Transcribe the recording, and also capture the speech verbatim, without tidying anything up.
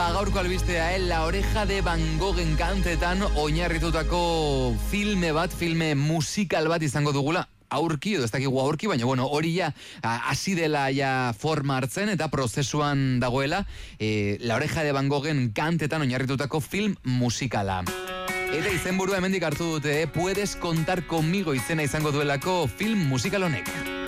Ba, gaurko albistea, eh? La Oreja de Van Goghen kantetan oinarritutako filme bat, filme musikal bat izango dugula. Aurki, edo ez dakigu aurki, baina bueno, hori ja hasi dela ja forma hartzen eta prozesuan dagoela e, La Oreja de Van Goghen kantetan oinarritutako film musikala. Eta izenburua hemendik hartu dute, eh? Puedes contar conmigo izena izango duelako film musikal honek.